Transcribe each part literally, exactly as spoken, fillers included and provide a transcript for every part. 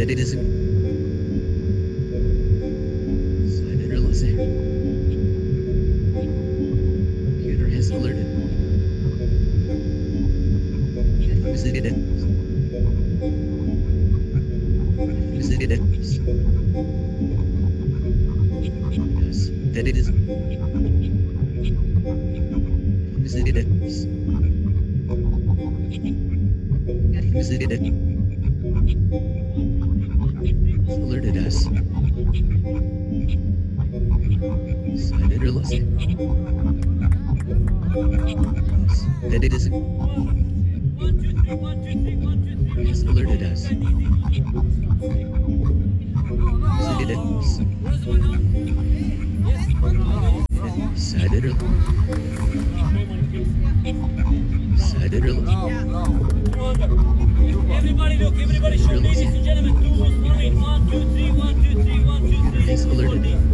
that it is silent realizing. Computer has alerted. Visited it. Visited it. Yes, that it is. Visited it. Visited it. Alerted us. Silent realizing. Yes, that it is. Has alerted us. Visited it. Silent realizing. Silent realizing. Everybody look, everybody show, ladies and gentlemen, two moves, one in, one, two, three, one, two, three, one, two, three. Has alerted. Yes,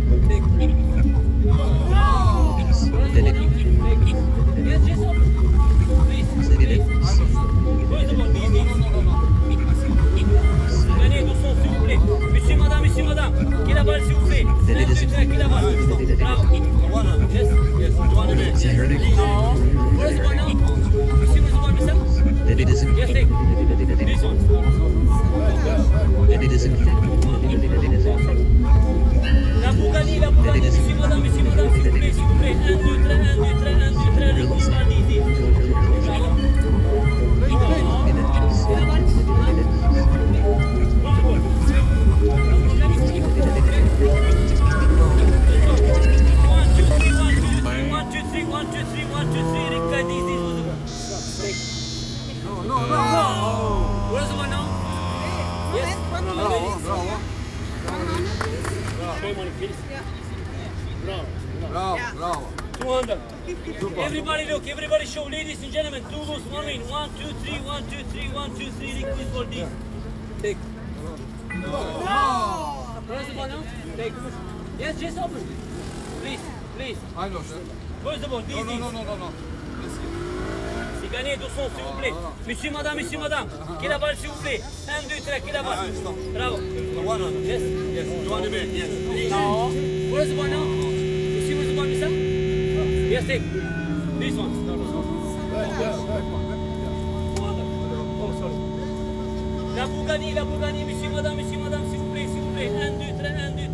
that it is. Yes, yes, up. Please, Visited it. where's the ball, easy. Gagnez doucement, s'il vous plaît. Monsieur, madame, monsieur, madame, qui la balle, s'il vous plaît. Un, deux, trois, qui la balle. Bravo. Yes, yes, one minute. Is that hurting? Where's the ball now? Monsieur, where's the ball, mister? That it is. Yes, take. This one. That it is. La Bougani, la Bougani, monsieur, madame, monsieur, madame, s'il vous plaît, s'il vous plaît. un, deux, trois, un, deux, trois, un, deux, trois, le ball, pas easy. Bravo. One, two, three, one, two, three, one, two, three, Ricca, easy. No, no, no. Where's the one now? Yes. Show money, please. Bravo. Bravo, bravo. two hundred. Everybody look, everybody show, ladies and gentlemen, two moves, one in, one, two, three, one, two, three, one, two, three, liquid for this. Take. Where's the ball now? Take. Yes, just open. Please, please. I know, sir. Where's the ball? No, Easy. no, no, no, no, no. C'est gagné, doucement, s'il vous plaît. Monsieur, madame, monsieur, madame, qui la balle, s'il vous plaît. un, deux, trois, qui la balle. Bravo. Yes, yes. You want to be? Yes. No. Where's the ball now? Monsieur, where's the ball, mister? Yes, take. This one. Oh, sorry. La Bougani, la Bougani, monsieur, madame, monsieur, madame, s'il vous plaît, s'il vous plaît. un, deux, trois, un, deux,